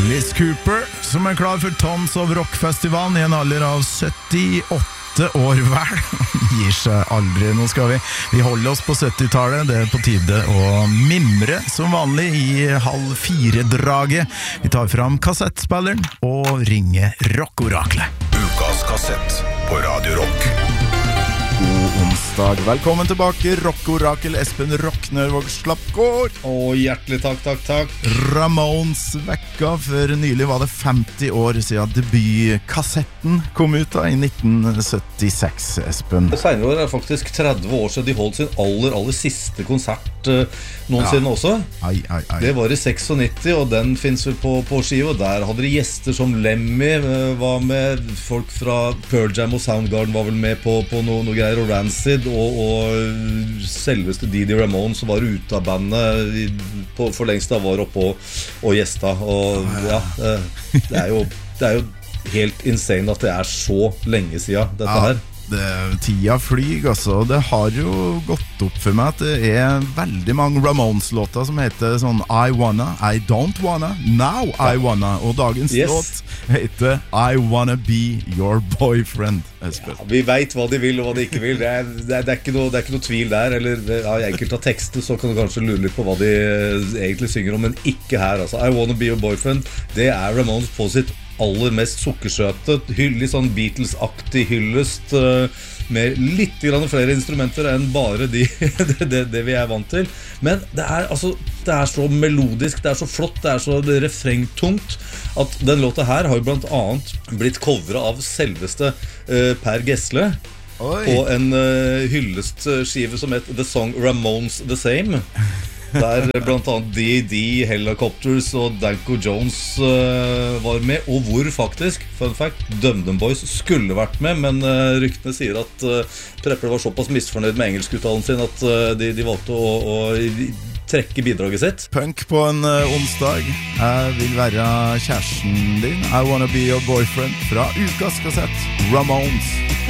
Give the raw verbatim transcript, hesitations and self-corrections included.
Alice Cooper, som er klar for Tons of Rock-festivalen I en alder av syttiåtte år vel. Gir seg aldri. Nå skal vi Vi holder oss på syttitallet. Det er på tide å mimre som vanlig I halv fire-draget. Vi tar fram kassettspilleren og ringer Rockoraklet. Ukas kassett på Radio Rock. God onsdag. Velkommen tilbake, Rockorakel Espen Rocknervåg Slappgård. Å, hjertelig takk, takk, takk. Ramones vekka, for nylig var det femti år siden debutkassetten kom ut da, I nitten syttiseks, Espen. Senere år er det faktisk tretti år siden de holdt sin aller, aller siste konsert uh, noensinne ja. Også. Ai, ai, ai. Det var I nittiseks, og den finnes vel på, på skive, og der hadde de gjester som Lemmy uh, var med, folk fra Pearl Jam og Soundgarden var vel med på, på noe, noe greier, og Rancid, og, og selveste Didi Ramone som var ute av bandet på, for lengst da var oppe og, og gjesta, og ja, det er jo, det er jo helt insane at det er så lenge siden dette ja. her. Det, tida flyg altså, og det har jo gått opp for meg at det er veldig mange Ramones-låter som heter sånn I wanna, I don't wanna, now I wanna, og dagens yes. låt heter I wanna be your boyfriend, Espen. Ja, vi vet hva de vil og hva de ikke vil, det er, det er, det er, ikke, noe, det er ikke noe tvil der, eller ja, I enkelte av tekster så kan du kanskje lure litt på hva de egentlig synger om, men ikke her altså. I wanna be your boyfriend, det er Ramones på sitt aller mest sukkersøte, litt sånn Beatles-aktig hyllest, uh, med litt grann flere instrumenter enn bare de, det, det, det vi er vant til. Men det er, altså, det er så melodisk, det er så flott, det er så refrengtungt, at den låta her har jo blant annet blitt covret av selveste uh, Per Gessle, Oi. På en uh, hyllestskive som heter The Song Ramones the Same. Der blant annet D D, Helicopters og Danko Jones uh, var med, og hvor faktisk, fun fact, Dum Dum Boys skulle vært med, men uh, ryktene sier at uh, Prepper var såpass misfornøyd med engelskuttalen sin at uh, de, de valgte å, å trekke bidraget sitt. Punk på en uh, onsdag. Jeg vil være kjæresten din. I wanna be your boyfriend fra ukas kassett Ramones.